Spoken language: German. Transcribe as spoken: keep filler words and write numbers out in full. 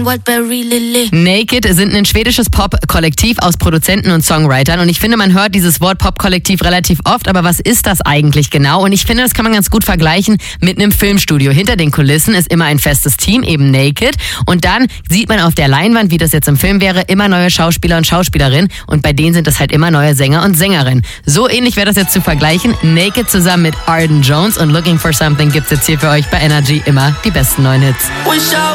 Naked sind ein schwedisches Pop-Kollektiv aus Produzenten und Songwritern und ich finde, man hört dieses Wort Pop-Kollektiv relativ oft, aber was ist das eigentlich genau? Und ich finde, das kann man ganz gut vergleichen mit einem Filmstudio. Hinter den Kulissen ist immer ein festes Team, eben Naked, und dann sieht man auf der Leinwand, wie das jetzt im Film wäre, immer neue Schauspieler und Schauspielerinnen und bei denen sind es halt immer neue Sänger und Sängerinnen. So ähnlich wäre das jetzt zu vergleichen. Naked zusammen mit Arden Jones und Looking for Something gibt's jetzt hier für euch bei Energy immer die besten neuen Hits.